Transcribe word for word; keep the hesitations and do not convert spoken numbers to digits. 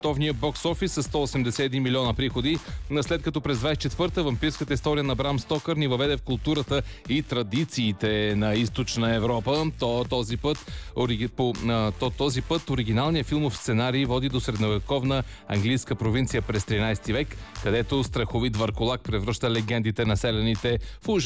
световния бокс офис с сто осемдесет и един милиона приходи, след като през двадесет и четвърта вампирската история на Брам Стокър ни въведе в културата и традициите на източна Европа. То този път, ориги, по, то, този път оригиналният филмов сценарий води до средновековна английска провинция през тринадесети век, където страховит върколак превръща легендите населените в ужас.